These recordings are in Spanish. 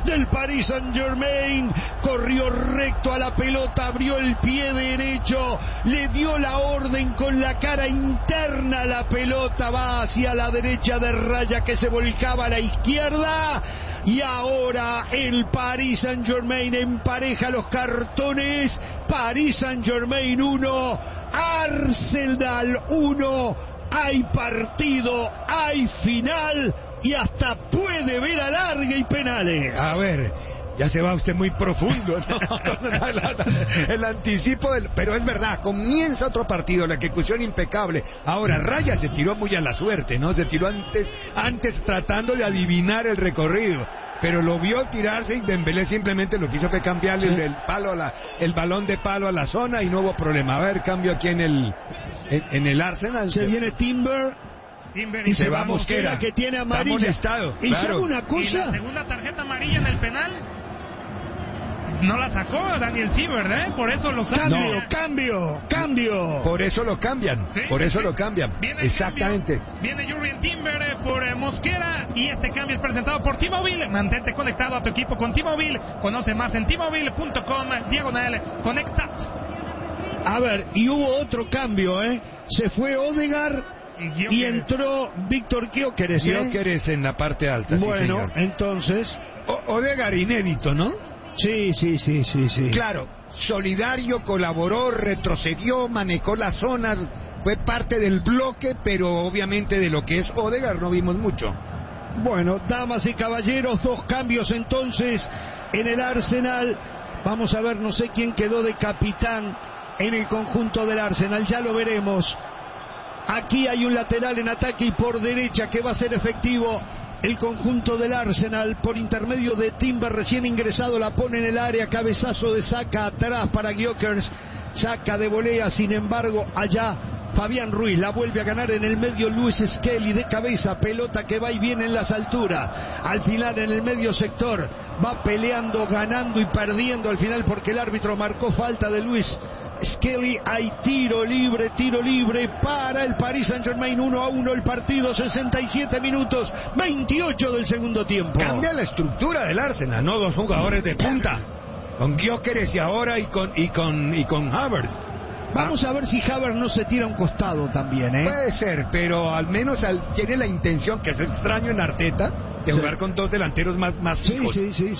del Paris Saint-Germain. Corrió recto a la pelota, abrió el pie derecho, le dio la orden con la cara interna. La pelota va hacia la derecha de Raya, que se volcaba a la izquierda. Y ahora el Paris Saint-Germain empareja los cartones. Paris Saint-Germain 1, Arsenal 1. Hay partido, hay final y hasta puede ver alargue y penales. A ver, ya se va usted muy profundo. El anticipo pero es verdad, comienza otro partido, la ejecución impecable. Ahora Raya se tiró muy a la suerte, ¿no? Se tiró antes tratando de adivinar el recorrido, pero lo vio tirarse y Dembélé simplemente lo que hizo fue cambiarle el balón de palo a la zona y no hubo problema. A ver, cambio aquí en el Arsenal. Se viene Timber y se va Mosquera, que tiene amarilla. Está molestado, y claro. sabe una cosa, y la segunda tarjeta amarilla en el penal no la sacó Daniel Siebert, ¿eh? Por eso lo sacan. Cambio. Por eso lo cambian. Sí, por eso sí. lo cambian. Viene Exactamente. Cambio, viene Jurrien Timber por Mosquera y este cambio es presentado por T-Mobile. Mantente conectado a tu equipo con T-Mobile. Conoce más en T-Mobile.com/conecta. A ver, y hubo otro cambio, ¿eh? Se fue Odegaard y entró Víctor Gyökeres. Gyökeres en la parte alta. Bueno, sí, entonces Odegaard inédito, ¿no? Sí. Claro, solidario, colaboró, retrocedió, manejó las zonas, fue parte del bloque, pero obviamente de lo que es Odegaard no vimos mucho. Bueno, damas y caballeros, 2 cambios entonces en el Arsenal. Vamos a ver, no sé quién quedó de capitán en el conjunto del Arsenal, ya lo veremos. Aquí hay un lateral en ataque y por derecha que va a ser efectivo el conjunto del Arsenal por intermedio de Timber, recién ingresado, la pone en el área, cabezazo de Saka atrás para Gyökeres, saca de volea, sin embargo allá Fabián Ruiz la vuelve a ganar en el medio. Luis Skelly de cabeza, pelota que va y viene en las alturas, al final en el medio sector va peleando, ganando y perdiendo al final porque el árbitro marcó falta de Luis Skelly. Hay tiro libre para el Paris Saint-Germain. 1-1 el partido, 67 minutos 28 del segundo tiempo. Cambia la estructura del Arsenal, ¿no? 2 jugadores de punta, con Gyökeres y ahora y con Havertz. Vamos a ver si Havertz no se tira a un costado también, ¿eh? Puede ser, pero al menos tiene la intención, que es extraño en Arteta, de jugar con 2 delanteros más fijos.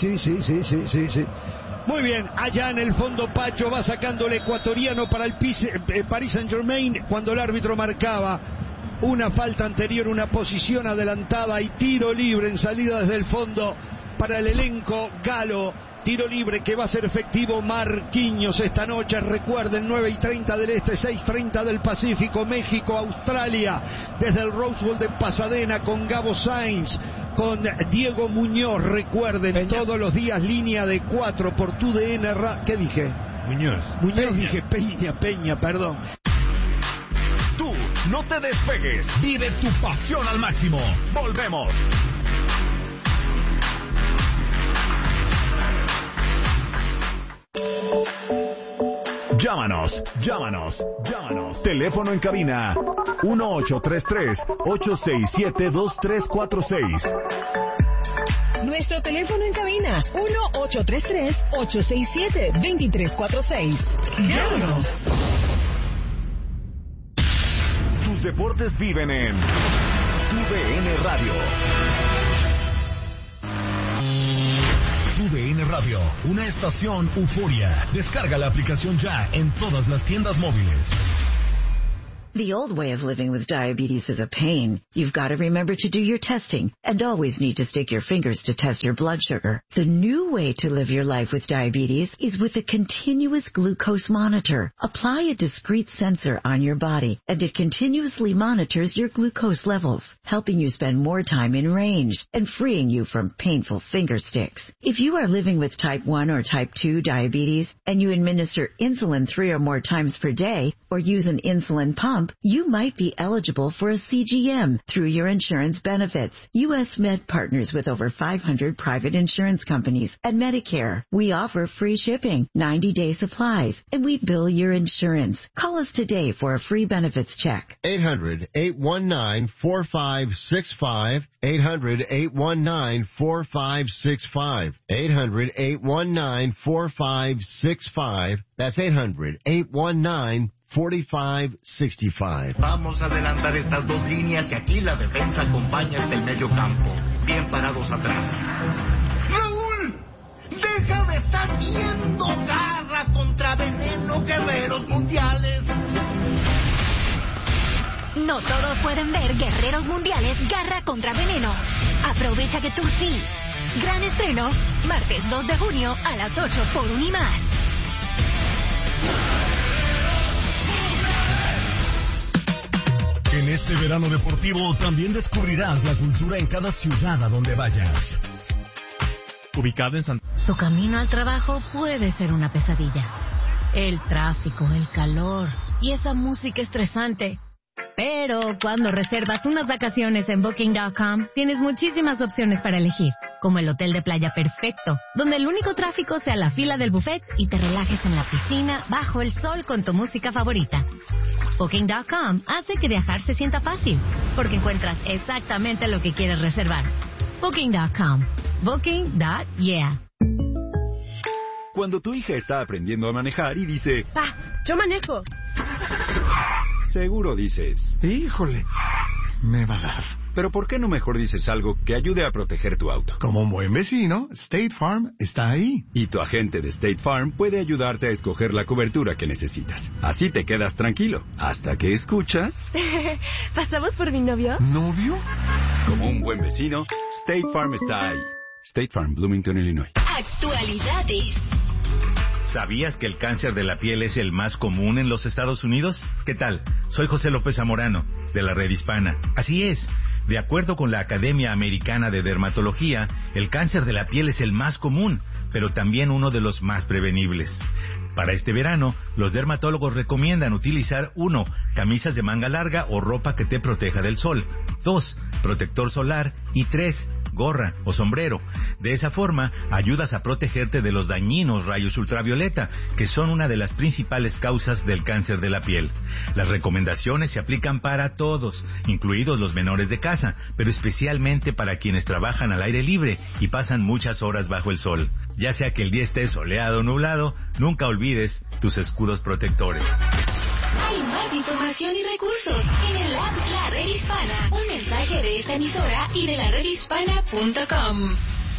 Sí. Muy bien, allá en el fondo Pacho va sacando el ecuatoriano para el Paris Saint-Germain cuando el árbitro marcaba una falta anterior, una posición adelantada y tiro libre en salida desde el fondo para el elenco galo. Tiro libre que va a ser efectivo Marquinhos esta noche. Recuerden, 9:30 del Este, 6:30 del Pacífico. México, Australia, desde el Rose Bowl de Pasadena con Gabo Sainz, con Diego Muñoz. Recuerden, Peña. Todos los días línea de 4 por TUDN. ¿Qué dije? Muñoz, dije Peña, perdón. Tú no te despegues, vive tu pasión al máximo. Volvemos. Llámanos. Teléfono en cabina 1-833-867-2346. Nuestro teléfono en cabina 1-833-867-2346. Llámanos. Tus deportes viven en TUDN Radio. TUDN Radio, una estación euforia. Descarga la aplicación ya en todas las tiendas móviles. The old way of living with diabetes is a pain. You've got to remember to do your testing and always need to stick your fingers to test your blood sugar. The new way to live your life with diabetes is with a continuous glucose monitor. Apply a discrete sensor on your body and it continuously monitors your glucose levels, helping you spend more time in range and freeing you from painful finger sticks. If you are living with type 1 or type 2 diabetes and you administer insulin 3 or more times per day or use an insulin pump, bump, you might be eligible for a CGM through your insurance benefits. U.S. Med partners with over 500 private insurance companies and Medicare. We offer free shipping, 90-day supplies, and we bill your insurance. Call us today for a free benefits check. 800-819-4565. 800-819-4565. 800-819-4565. That's 800-819-4565. Vamos a adelantar estas dos líneas y aquí la defensa acompaña hasta el medio campo. Bien parados atrás. ¡Raúl! ¡Deja de estar viendo Garra contra Veneno, Guerreros Mundiales! No todos pueden ver Guerreros Mundiales Garra contra Veneno. Aprovecha que tú sí. Gran estreno, martes 2 de junio a las 8 por Unimás. En este verano deportivo también descubrirás la cultura en cada ciudad a donde vayas. Ubicado en San... Tu camino al trabajo puede ser una pesadilla. El tráfico, el calor y esa música estresante. Pero cuando reservas unas vacaciones en Booking.com, tienes muchísimas opciones para elegir, como el hotel de playa perfecto, donde el único tráfico sea la fila del buffet y te relajes en la piscina bajo el sol con tu música favorita. Booking.com hace que viajar se sienta fácil, porque encuentras exactamente lo que quieres reservar. Booking.com. Booking.yeah. Cuando tu hija está aprendiendo a manejar y dice... ¡Pa! ¡Yo manejo! Seguro dices... ¡Híjole! Me va a dar. Pero ¿por qué no mejor dices algo que ayude a proteger tu auto? Como un buen vecino, State Farm está ahí. Y tu agente de State Farm puede ayudarte a escoger la cobertura que necesitas. Así te quedas tranquilo, hasta que escuchas... ¿Pasamos por mi novio? ¿Novio? Como un buen vecino, State Farm está ahí. State Farm, Bloomington, Illinois. Actualidades. ¿Sabías que el cáncer de la piel es el más común en los Estados Unidos? ¿Qué tal? Soy José López Zamorano, de la Red Hispana. Así es. De acuerdo con la Academia Americana de Dermatología, el cáncer de la piel es el más común, pero también uno de los más prevenibles. Para este verano, los dermatólogos recomiendan utilizar 1. Camisas de manga larga o ropa que te proteja del sol. 2. Protector solar. Y 3. Gorra o sombrero. De esa forma, ayudas a protegerte de los dañinos rayos ultravioleta, que son una de las principales causas del cáncer de la piel. Las recomendaciones se aplican para todos, incluidos los menores de casa, pero especialmente para quienes trabajan al aire libre y pasan muchas horas bajo el sol. Ya sea que el día esté soleado o nublado, nunca olvides tus escudos protectores. Hay más información y recursos en el app La Red Hispana. Un mensaje de esta emisora y de la redhispana.com.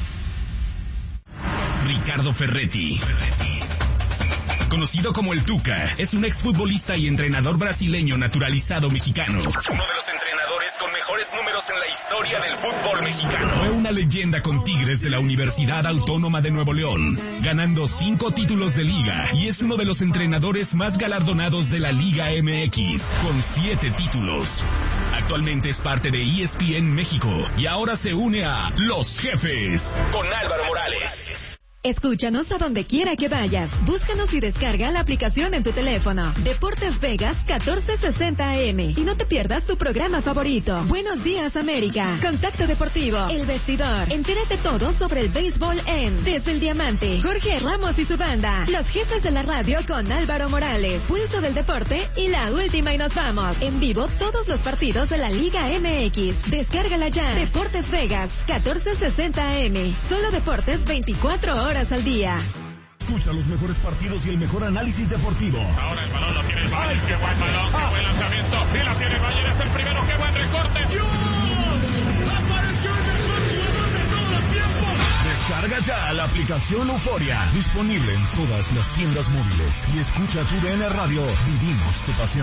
Ricardo Ferretti, conocido como el Tuca, es un exfutbolista y entrenador brasileño naturalizado mexicano. Uno de los entrenadores con mejores números en la historia del fútbol mexicano. Fue una leyenda con Tigres de la Universidad Autónoma de Nuevo León, ganando 5 títulos de liga, y es uno de los entrenadores más galardonados de la Liga MX, con 7 títulos. Actualmente es parte de ESPN México y ahora se une a Los Jefes con Álvaro Morales. Escúchanos a donde quiera que vayas. Búscanos y descarga la aplicación en tu teléfono. Deportes Vegas 1460 AM. Y no te pierdas tu programa favorito. Buenos días, América. Contacto Deportivo. El Vestidor. Entérate todo sobre el béisbol en Desde el Diamante. Jorge Ramos y su banda. Los Jefes de la Radio con Álvaro Morales. Pulso del Deporte y la última y nos vamos. En vivo todos los partidos de la Liga MX. Descárgala ya. Deportes Vegas 1460 AM. Solo deportes 24 horas al día. Escucha los mejores partidos y el mejor análisis deportivo. Ahora el balón lo tiene el Bayern. ¡Qué buen balón! ¡Qué buen lanzamiento! ¡Y la tiene el Bayern! ¡Es el primero! ¡Qué buen recorte! ¡Dios! ¡Apareció el mejor jugador de todos los tiempos! Descarga ya la aplicación Euforia. Disponible en todas las tiendas móviles. Y escucha tu DN Radio. Vivimos tu pasión.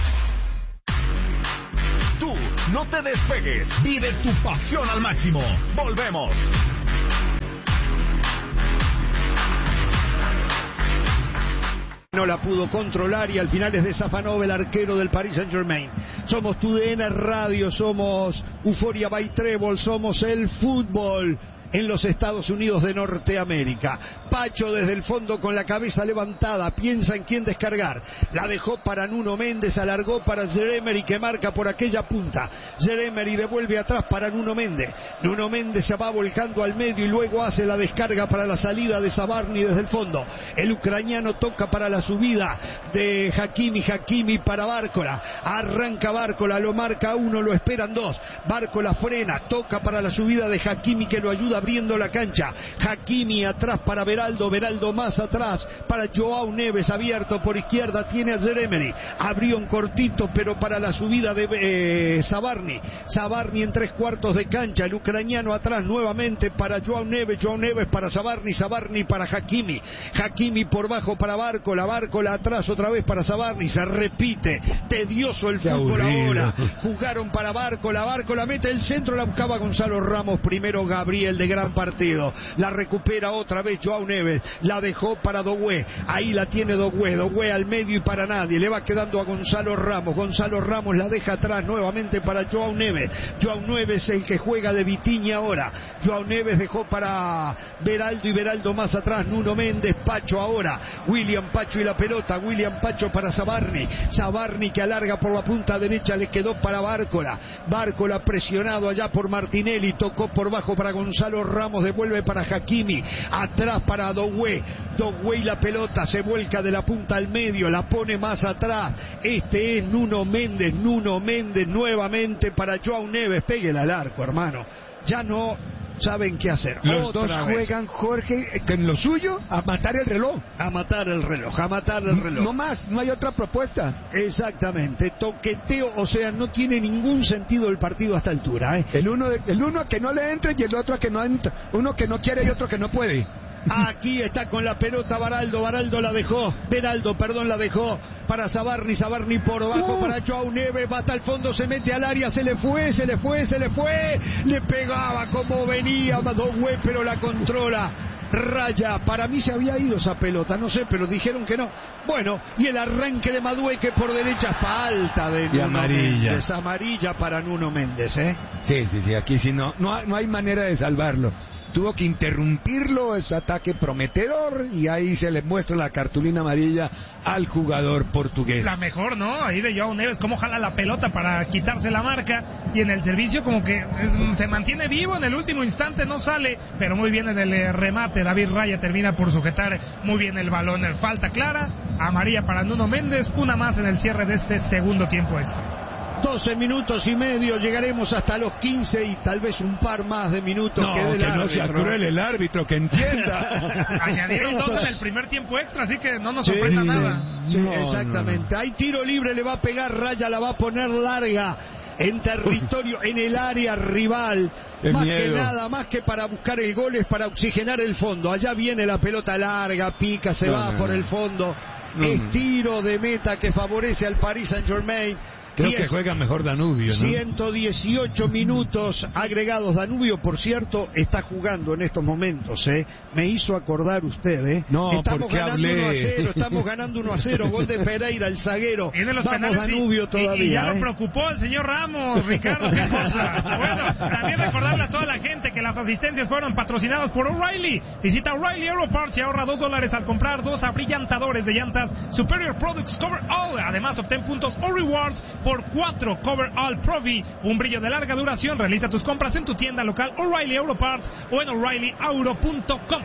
Tú, no te despegues. Vive tu pasión al máximo. Volvemos. No la pudo controlar y al final es desafanó el arquero del Paris Saint-Germain. Somos tu DN Radio, somos Euforia by Trébol, somos el fútbol en los Estados Unidos de Norteamérica. Pacho desde el fondo con la cabeza levantada, piensa en quién descargar, la dejó para Nuno Méndez, alargó para Jeremery que marca por aquella punta, Jeremery devuelve atrás para Nuno Méndez se va volcando al medio y luego hace la descarga para la salida de Zabarni desde el fondo, el ucraniano toca para la subida de Hakimi para Bárcola, arranca Bárcola, lo marca uno, lo esperan dos, Bárcola frena, toca para la subida de Hakimi que lo ayuda abriendo la cancha, Hakimi atrás para Beraldo más atrás para Joao Neves, abierto por izquierda, tiene a Jeremery, abrió un cortito pero para la subida de Zabarni en 3/4 de cancha, el ucraniano atrás nuevamente para Joao Neves para Zabarni para Hakimi por bajo para Bárcola atrás otra vez para Zabarni, se repite, tedioso el fútbol ahora, jugaron para Bárcola mete el centro, la buscaba Gonzalo Ramos, primero Gabriel de gran partido, la recupera otra vez Joao Neves, la dejó para Doué, ahí la tiene Doué al medio y para nadie, le va quedando a Gonzalo Ramos la deja atrás nuevamente para Joao Neves el que juega de Vitinha ahora, Joao Neves dejó para Beraldo y Beraldo más atrás, Nuno Méndez, Pacho ahora, William Pacho y la pelota, William Pacho para Zabarni que alarga por la punta derecha, le quedó para Bárcola presionado allá por Martinelli, tocó por bajo para Gonzalo Ramos, devuelve para Hakimi, atrás para Doué y la pelota se vuelca de la punta al medio, la pone más atrás, este es Nuno Méndez nuevamente para Joao Neves, péguela al arco, hermano, ya no saben qué hacer. Los dos juegan, Jorge, en lo suyo, a matar el reloj. No más, no hay otra propuesta. Exactamente, toqueteo, o sea, no tiene ningún sentido el partido a esta altura, ¿eh? El uno a que no le entre y el otro a que no entra, uno que no quiere y otro que no puede. Aquí está con la pelota Beraldo la dejó para Zabarni por bajo para Joao Neves, va hasta el fondo, se mete al área, se le fue, le pegaba como venía Doué, pero la controla. Raya, para mí se había ido esa pelota, no sé, pero dijeron que no. Bueno, y el arranque de Madueque por derecha, falta de Nuno Méndez, amarilla para Nuno Méndez, ¿eh? Sí, aquí sí no hay manera de salvarlo. Tuvo que interrumpirlo, ese ataque prometedor, y ahí se le muestra la cartulina amarilla al jugador portugués. La mejor, ¿no? Ahí de Joao Neves, cómo jala la pelota para quitarse la marca, y en el servicio como que se mantiene vivo, en el último instante no sale, pero muy bien en el remate, David Raya termina por sujetar muy bien el balón. Falta clara, amarilla para Nuno Méndez, una más en el cierre de este segundo tiempo extra. 12 minutos y medio, llegaremos hasta los 15 y tal vez un par más de minutos que del árbitro. No sea cruel el árbitro, que entienda. Añadieron 2 en el primer tiempo extra, así que no nos sorprenda nada. Sí, exactamente. Hay tiro libre, le va a pegar Raya, la va a poner larga en territorio, en el área rival. Más que para buscar el gol, es para oxigenar el fondo. Allá viene la pelota larga, pica, se va por el fondo. Es tiro de meta que favorece al Paris Saint-Germain. Creo que juega mejor Danubio, ¿no? 118 minutos agregados. Danubio, por cierto, está jugando en estos momentos, ¿eh? Me hizo acordar usted, ¿eh? No, estamos ganando 1-0, estamos ganando 1-0. Gol de Pereira, el zaguero. Vamos Danubio todavía. Y ya lo preocupó el señor Ramos, Ricardo, qué cosa. Bueno, también recordarle a toda la gente que las asistencias fueron patrocinadas por O'Reilly. Visita O'Reilly Auto Parts y ahorra $2 al comprar 2 abrillantadores de llantas Superior Products Cover All. Además, obtén puntos o rewards por 4 Cover All Pro V, un brillo de larga duración. Realiza tus compras en tu tienda local O'Reilly Auto Parts o en O'ReillyAuto.com.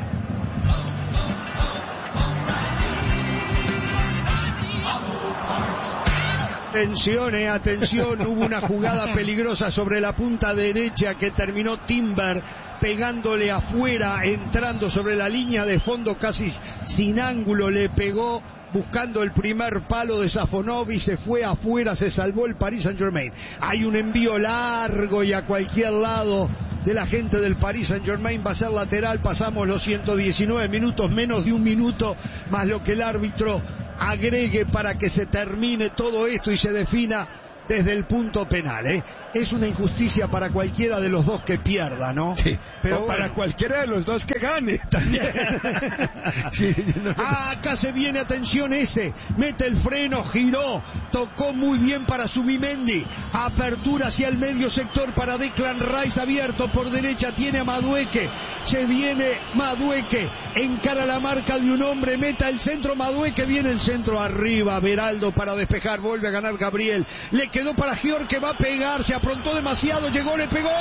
Atención, hubo una jugada peligrosa sobre la punta derecha que terminó Timber pegándole afuera, entrando sobre la línea de fondo casi sin ángulo, le pegó buscando el primer palo de Safonovic, se fue afuera, se salvó el Paris Saint-Germain. Hay un envío largo y a cualquier lado de la gente del Paris Saint-Germain, va a ser lateral. Pasamos los 119 minutos, menos de un minuto más lo que el árbitro agregue para que se termine todo esto y se defina desde el punto penal, ¿eh? Es una injusticia para cualquiera de los dos que pierda, ¿no? Sí, pero para cualquiera de los dos que gane también. Sí, acá se viene, atención ese, mete el freno, giró, tocó muy bien para Zubimendi, apertura hacia el medio sector para Declan Rice, abierto por derecha, tiene a Madueque, se viene Madueque, encara la marca de un hombre, meta el centro, Madueque, viene el centro arriba, Beraldo para despejar, vuelve a ganar Gabriel, le quedó para Gior que va a pegar, se aprontó demasiado, llegó, le pegó,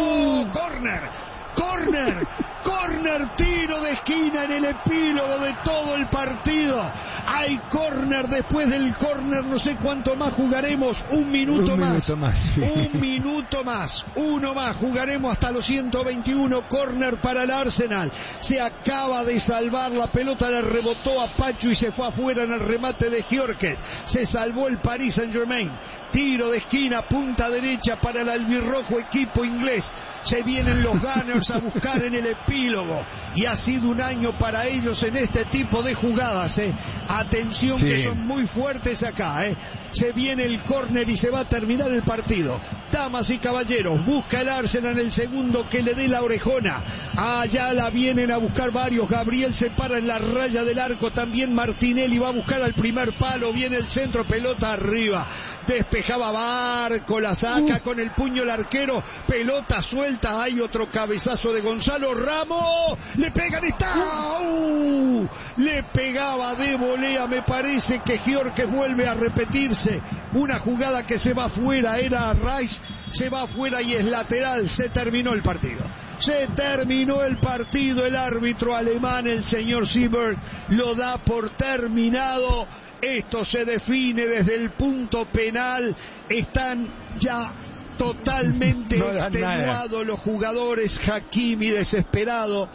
Corner, tiro de esquina en el epílogo de todo el partido. Hay corner, después del corner no sé cuánto más jugaremos, un minuto más, sí. Un minuto más, uno más, jugaremos hasta los 121, corner para el Arsenal. Se acaba de salvar, la pelota le rebotó a Pachu y se fue afuera en el remate de Gyökeres. Se salvó el Paris Saint-Germain. Tiro de esquina, punta derecha para el albirrojo equipo inglés. Se vienen los Gunners a buscar en el epílogo y ha sido un año para ellos en este tipo de jugadas, atención, que son muy fuertes acá, se viene el córner y se va a terminar el partido. Damas y caballeros, busca el Arsenal en el segundo que le dé la orejona, allá la vienen a buscar varios, Gabriel se para en la raya del arco, también Martinelli va a buscar al primer palo, viene el centro, pelota arriba, despejaba Barco, la saca con el puño el arquero, pelota suelta, hay otro cabezazo de Gonzalo Ramos, le pegan, está, le pegaba de volea, me parece que Gyökeres vuelve a repetirse, una jugada que se va afuera, era Rice, se va afuera y es lateral, se terminó el partido. Se terminó el partido, el árbitro alemán, el señor Siebert, lo da por terminado. Esto se define desde el punto penal. Están ya totalmente extenuados los jugadores. Hakimi desesperado.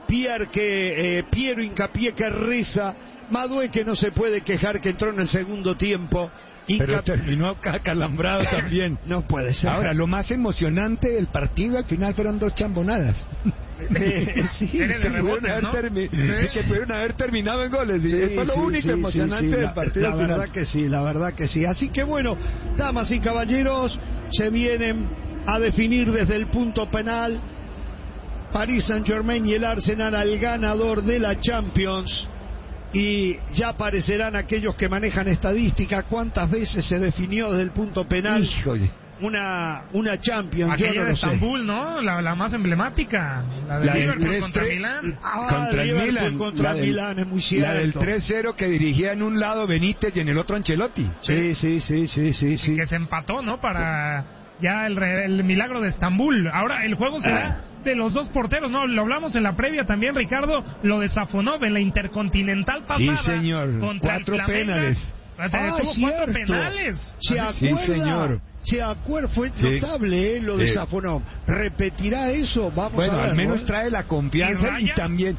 Piero Hincapié que reza. Madueque no se puede quejar que entró en el segundo tiempo. Pero terminó acalambrado también. No puede ser. Ahora, lo más emocionante del partido al final fueron dos chambonadas. Sí, que pudieron haber terminado en goles. Fue lo único emocionante del partido. La verdad que sí. Así que bueno, damas y caballeros, se vienen a definir desde el punto penal Paris Saint-Germain y el Arsenal al ganador de la Champions. Y ya aparecerán aquellos que manejan estadística. ¿Cuántas veces se definió desde el punto penal? Híjole. Una Champions? Aquella yo no de lo Estambul, sé. ¿no? La más emblemática. La de Liverpool contra Milán. Contra el Milán. Contra Milán, es muy cierto. La del 3-0 que dirigía en un lado Benítez y en el otro Ancelotti. Sí. Que se empató, ¿no? Para ya el milagro de Estambul. Ahora el juego será de los dos porteros, ¿no? Lo hablamos en la previa también, Ricardo, lo de Safonov en la Intercontinental pasada. Sí, señor. Contra 4 penales. Tuvo 4 penales. ¿Se acuerda? Sí, señor. ¿Se acuerda? Fue notable lo de Safonov. ¿Repetirá eso? Vamos a ver. Al menos trae la confianza y también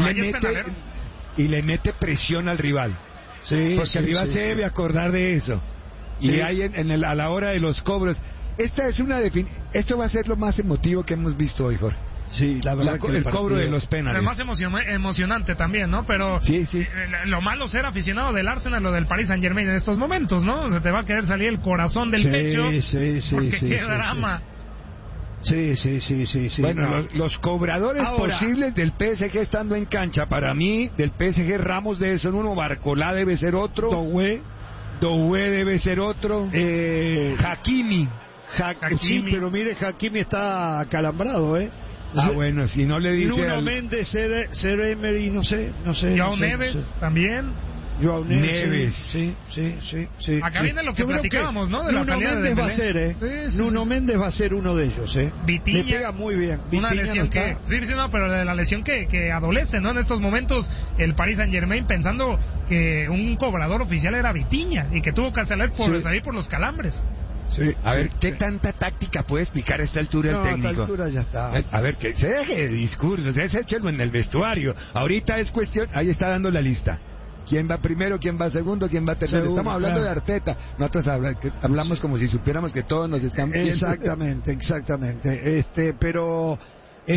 le mete presión al rival. Sí, porque el rival se debe acordar de eso. Y hay a la hora de los cobros. Esto va a ser lo más emotivo que hemos visto hoy, Jorge. Sí, la verdad que el cobro de los penales. Además emocionante también, ¿no? Pero lo malo ser aficionado del Arsenal o del Paris Saint-Germain en estos momentos, ¿no? Se te va a querer salir el corazón del pecho. Porque qué drama. Sí. Bueno, los cobradores posibles del PSG estando en cancha, para mí, del PSG Ramos debe ser uno, Barcolá debe ser otro, Doué debe ser otro, Hakimi. Sí, pero mire, Hakimi está acalambrado, bueno, si no le dice Nuno Méndez, Ser Emery, no sé. Joao Neves también. Joao Neves. Sí. Acá viene lo que platicábamos, ¿no? De la Nuno Méndez va a ser, Nuno Méndez va a ser uno de ellos, Vitinha, le pega muy bien. Una lesión pero de la lesión que adolece, ¿no? En estos momentos el Paris Saint-Germain pensando que un cobrador oficial era Vitinha y que tuvo que salir por los calambres. A ver, ¿qué tanta táctica puede explicar a esta altura el técnico? A esta altura ya está. A ver, que se deje de discursos, échelo en el vestuario. Ahorita es cuestión, ahí está dando la lista. ¿Quién va primero, quién va segundo, quién va tercero? Estamos hablando de Arteta. Nosotros hablamos como si supiéramos que todos nos están viendo. Exactamente. Pero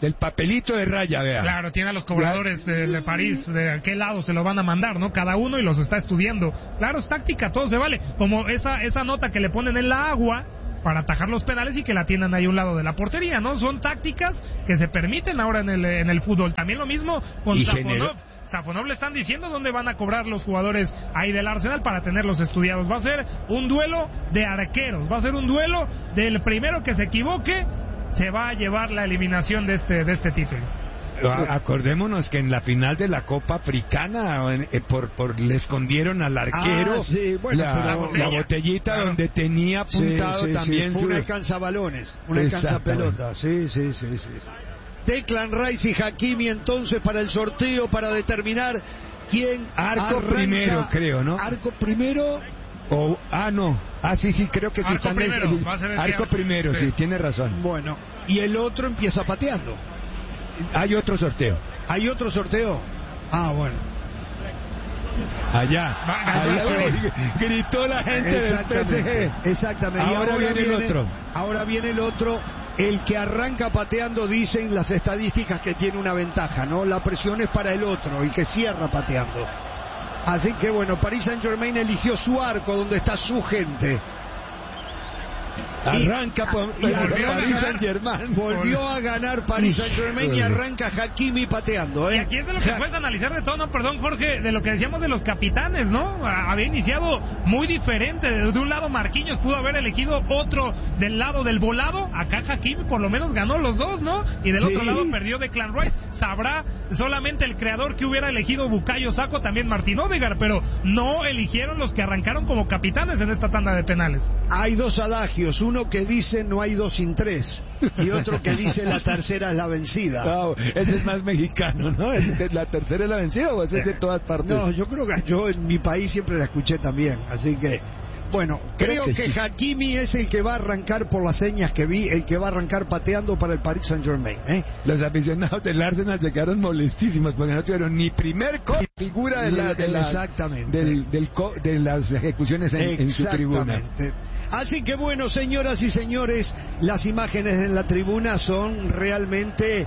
del papelito de raya, vea. Claro, tiene a los cobradores de París, de qué lado se lo van a mandar, ¿no? Cada uno y los está estudiando. Claro, es táctica, todo se vale. Como esa nota que le ponen en la agua para atajar los penales y que la tiendan ahí a un lado de la portería, ¿no? Son tácticas que se permiten ahora en el fútbol. También lo mismo con Safonov. Safonov le están diciendo dónde van a cobrar los jugadores ahí del Arsenal para tenerlos estudiados. Va a ser un duelo de arqueros, va a ser un duelo del primero que se equivoque, se va a llevar la eliminación de este título. Acordémonos que en la final de la Copa Africana le escondieron al arquero la botellita, claro, donde tenía apuntado también una alcanzabalones, una alcanzapelota. Sí. Declan Rice y Hakimi entonces para el sorteo, para determinar quién arco arranca. Primero, creo, ¿no? Arco primero. Sí, creo que sí arco están primero, arco primero, sí, tiene razón. Bueno, y el otro empieza pateando. Hay otro sorteo. ¿Hay otro sorteo? Bueno. Allá gritó la gente del PSG. Exactamente. Ahora viene el otro. Ahora viene el otro. El que arranca pateando, dicen las estadísticas que tiene una ventaja, ¿no? La presión es para el otro, el que cierra pateando. Así que bueno, Paris Saint-Germain eligió su arco donde está su gente. Arranca Paris Saint-Germain. Volvió a ganar Paris Saint-Germain y arranca Hakimi pateando. Y aquí es de lo que puedes analizar de todo, ¿no? Perdón, Jorge, de lo que decíamos de los capitanes, ¿no? Había iniciado muy diferente. De un lado Marquinhos pudo haber elegido otro del lado del volado. Acá Hakimi por lo menos ganó los dos, ¿no? Y del otro lado perdió Declan Rice. Sabrá solamente el creador que hubiera elegido Bukayo Saka, también Martín Odegaard, pero no eligieron los que arrancaron como capitanes en esta tanda de penales. Hay dos adagios, uno que dice no hay dos sin tres y otro que dice la tercera es la vencida. Ese es más mexicano, ¿no? ¿La tercera es la vencida o ese es de todas partes? No, yo creo que yo en mi país siempre la escuché también, así que bueno, creo que sí. Hakimi es el que va a arrancar, por las señas que vi, el que va a arrancar pateando para el Paris Saint-Germain. Los aficionados del Arsenal se quedaron molestísimos porque no tuvieron ni primer figura de las ejecuciones en su tribuna. Así que bueno, señoras y señores, las imágenes en la tribuna son realmente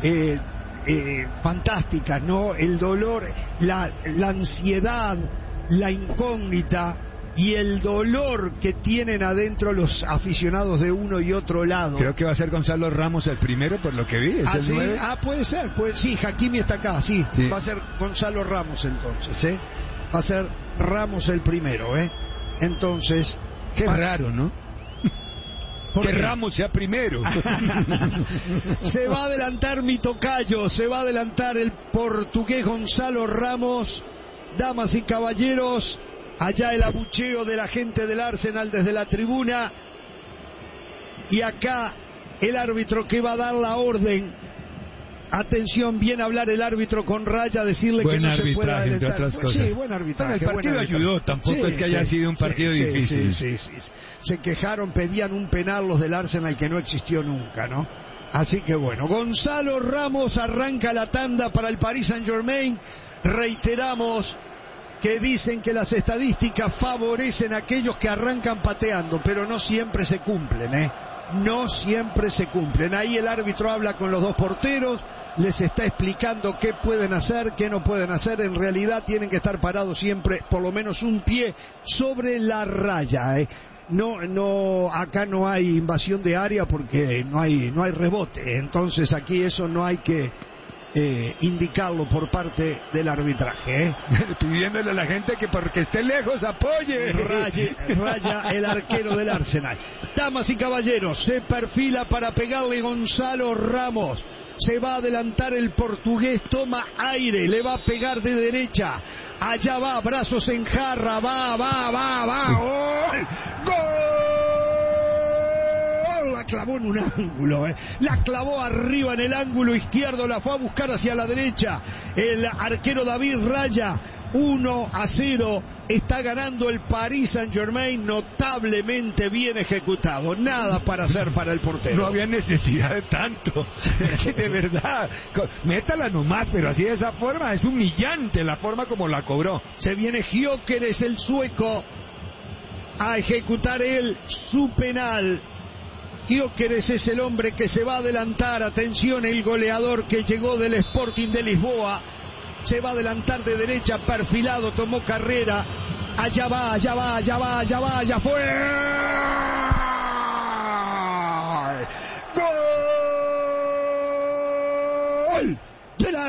fantásticas, ¿no? El dolor, la ansiedad, la incógnita y el dolor que tienen adentro los aficionados de uno y otro lado. Creo que va a ser Gonzalo Ramos el primero, por lo que vi. ¿Es el 9? Puede ser, sí, Hakimi está acá, sí. Va a ser Gonzalo Ramos entonces, va a ser Ramos el primero, entonces... Qué raro, ¿no? Que Ramos sea primero. Se va a adelantar mi tocayo, se va a adelantar el portugués Gonzalo Ramos. Damas y caballeros, allá el abucheo de la gente del Arsenal desde la tribuna. Y acá el árbitro que va a dar la orden. Atención, viene a hablar el árbitro con Raya, decirle buen que no se puede adelantar. Entre otras cosas. Sí, buen arbitraje. Bueno, el partido ayudó, tampoco es que haya sido un partido difícil. Sí. Se quejaron, pedían un penal los del Arsenal que no existió nunca, ¿no? Así que bueno, Gonzalo Ramos arranca la tanda para el Paris Saint-Germain. Reiteramos que dicen que las estadísticas favorecen a aquellos que arrancan pateando, pero no siempre se cumplen, No siempre se cumplen. Ahí el árbitro habla con los dos porteros, les está explicando qué pueden hacer, qué no pueden hacer. En realidad tienen que estar parados siempre, por lo menos un pie sobre la raya. No, acá no hay invasión de área porque no hay rebote. Entonces aquí eso no hay que indicarlo por parte del arbitraje. Pidiéndole a la gente que porque esté lejos apoye. Raya el arquero del Arsenal. Damas y caballeros, se perfila para pegarle Gonzalo Ramos. Se va a adelantar el portugués, toma aire, le va a pegar de derecha. Allá va, brazos en jarra, va. ¡Gol! La clavó en un ángulo, la clavó arriba en el ángulo izquierdo, la fue a buscar hacia la derecha. El arquero David Raya, 1-0, está ganando el Paris Saint-Germain, notablemente bien ejecutado. Nada para hacer para el portero. No había necesidad de tanto. De verdad, métala nomás, pero así de esa forma es humillante la forma como la cobró. Se viene Gyökeres, el sueco, a ejecutar él su penal. Gyökeres es el hombre que se va a adelantar. Atención, el goleador que llegó del Sporting de Lisboa. Se va a adelantar de derecha, perfilado, tomó carrera. Allá va, allá va, allá va, allá va, allá fue.